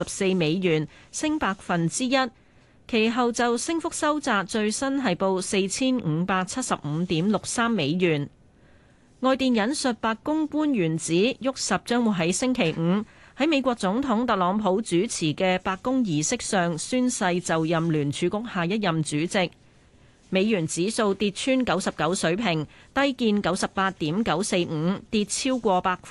$14，升1%。其後就升幅收窄，最新係報$4575.63。外電引述白宮官員指，沃什將會喺星期五喺美國總統特朗普主持嘅白宮儀式上宣誓就任聯儲局下一任主席。美元指數跌穿99水平，低見98.945，跌超過